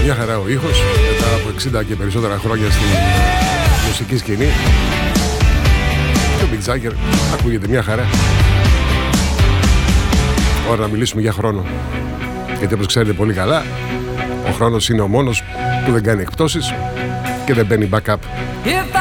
μια χαρά ο ήχος μετά από 60 και περισσότερα χρόνια στην μουσική σκηνή. Και ο Mick Jagger ακούγεται μια χαρά. Ώρα να μιλήσουμε για χρόνο. Γιατί όπως ξέρετε πολύ καλά, ο χρόνος είναι ο μόνος που δεν κάνει εκπτώσεις και δεν μπαίνει backup.